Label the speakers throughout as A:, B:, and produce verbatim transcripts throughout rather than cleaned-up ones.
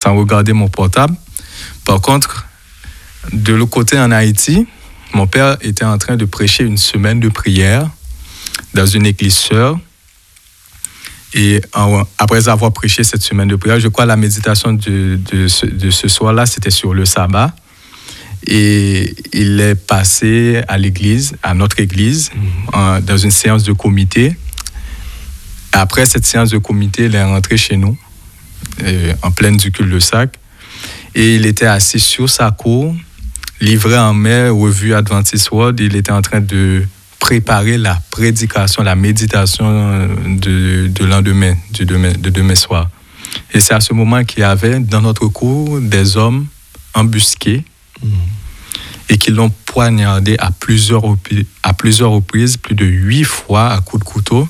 A: sans regarder mon portable. Par contre, de l'autre côté, en Haïti, mon père était en train de prêcher une semaine de prière dans une église sœur. Et en, après avoir prêché cette semaine de prière, je crois que la méditation de, de, ce, de ce soir-là, c'était sur le sabbat. Et il est passé à l'église, à notre église, mmh. en, dans une séance de comité. Après cette séance de comité, il est rentré chez nous, euh, en pleine du cul-de-sac. Et il était assis sur sa cour, livré en main, revue Adventist World. Il était en train de préparer la prédication, la méditation de, de lendemain, du demain, de demain soir. Et c'est à ce moment qu'il y avait dans notre cour des hommes embusqués mmh. et qui l'ont poignardé à plusieurs, à plusieurs reprises, plus de huit fois à coups de couteau.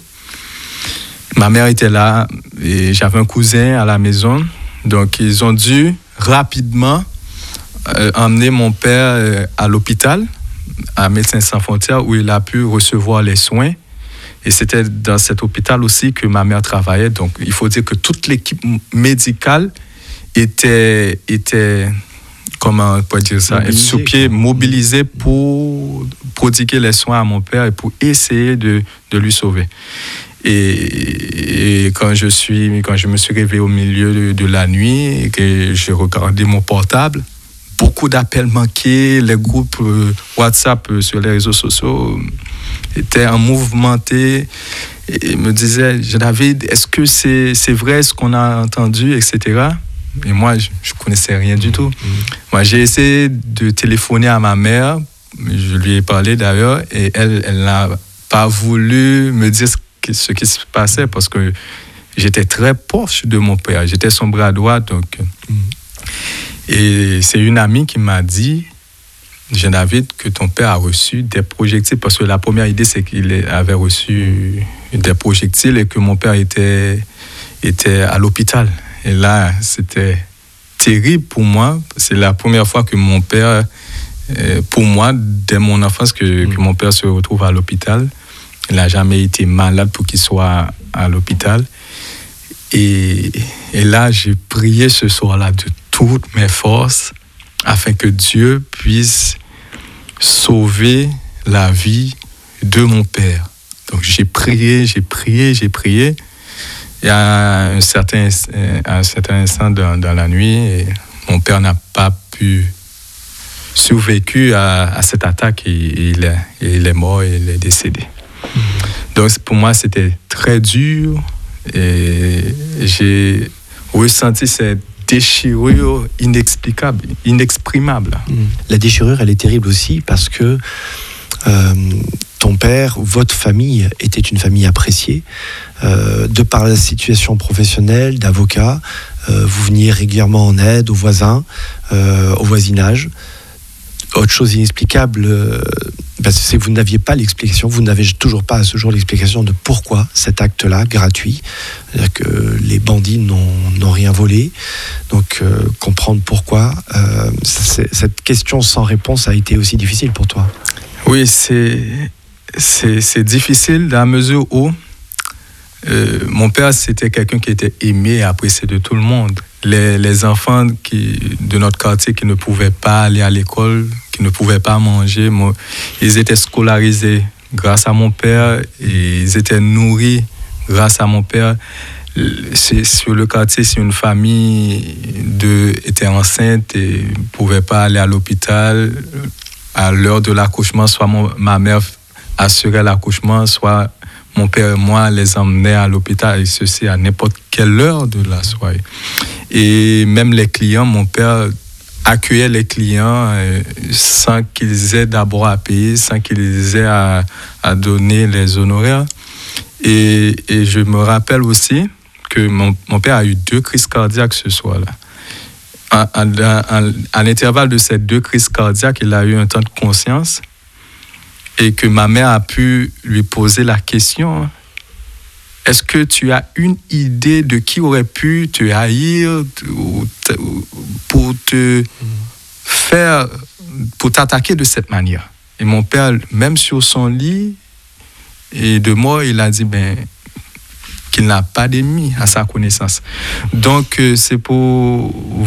A: Ma mère était là et j'avais un cousin à la maison. Donc, ils ont dû rapidement euh, emmener mon père euh, à l'hôpital, à Médecins Sans Frontières, où il a pu recevoir les soins. Et c'était dans cet hôpital aussi que ma mère travaillait. Donc, il faut dire que toute l'équipe médicale était, était comment on peut dire ça,
B: mobilisée,
A: sur pied, mobilisée pour prodiguer les soins à mon père et pour essayer de, de lui sauver. Et, et quand, je suis, quand je me suis réveillé au milieu de, de la nuit et que j'ai regardé mon portable, beaucoup d'appels manqués, les groupes euh, WhatsApp euh, sur les réseaux sociaux étaient en mouvementé et me disaient, David, est-ce que c'est, c'est vrai ce qu'on a entendu, et cetera. Et moi, je ne connaissais rien du tout. Mmh. Moi, j'ai essayé de téléphoner à ma mère, je lui ai parlé d'ailleurs, et elle, elle n'a pas voulu me dire ce qui, ce qui se passait parce que j'étais très proche de mon père, j'étais son bras droit, donc... Mmh. Et c'est une amie qui m'a dit, Jean David, que ton père a reçu des projectiles, parce que la première idée, c'est qu'il avait reçu des projectiles et que mon père était, était à l'hôpital. Et là, c'était terrible pour moi. C'est la première fois que mon père, pour moi, dès mon enfance, que, mmh. que mon père se retrouve à l'hôpital. Il n'a jamais été malade pour qu'il soit à l'hôpital. Et, et là, j'ai prié ce soir-là de toutes mes forces afin que Dieu puisse sauver la vie de mon père. Donc j'ai prié, j'ai prié, j'ai prié. Et à un certain, à un certain instant dans, dans la nuit, et mon père n'a pas pu survécu à, à cette attaque et, et, il est, et il est mort et il est décédé. Mmh. Donc pour moi, c'était très dur et j'ai ressenti cette déchirure inexplicable, inexprimable.
B: La déchirure, elle est terrible aussi parce que euh, ton père, votre famille était une famille appréciée. Euh, de par la situation professionnelle d'avocat, euh, vous veniez régulièrement en aide aux voisins, euh, au voisinage. Autre chose inexplicable, euh, ben c'est que vous n'aviez pas l'explication, vous n'avez toujours pas à ce jour l'explication de pourquoi cet acte-là, gratuit, c'est-à-dire que les bandits n'ont, n'ont rien volé, donc euh, comprendre pourquoi, euh, c'est, cette question sans réponse a été aussi difficile pour toi.
A: Oui, c'est, c'est, c'est difficile dans la mesure où euh, mon père, c'était quelqu'un qui était aimé et apprécié de tout le monde. Les, les enfants qui, de notre quartier qui ne pouvaient pas aller à l'école, qui ne pouvaient pas manger, moi, ils étaient scolarisés grâce à mon père et ils étaient nourris grâce à mon père. C'est, sur le quartier, si une famille de, était enceinte et ne pouvait pas aller à l'hôpital, à l'heure de l'accouchement, soit mon, ma mère assurait l'accouchement, soit mon père et moi les emmenait à l'hôpital, et ceci à n'importe quelle heure de la soirée. Et même les clients, mon père accueillait les clients euh, sans qu'ils aient d'abord à payer, sans qu'ils aient à, à donner les honoraires. Et, et je me rappelle aussi que mon, mon père a eu deux crises cardiaques ce soir-là. À, à, à, à l'intervalle de ces deux crises cardiaques, il a eu un temps de conscience. Et que ma mère a pu lui poser la question, est-ce que tu as une idée de qui aurait pu te haïr ou te, pour te faire, pour t'attaquer de cette manière? Et mon père, même sur son lit et de mort, il a dit ben, qu'il n'a pas d'ennemis à sa connaissance. Donc, c'est pour